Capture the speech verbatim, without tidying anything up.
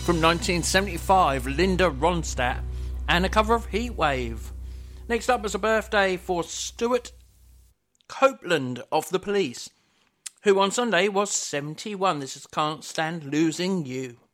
from nineteen seventy-five, Linda Ronstadt, and a cover of Heatwave. Next up was a birthday for Stuart Copeland of The Police, who on Sunday was seventy-one. This is Can't Stand Losing You.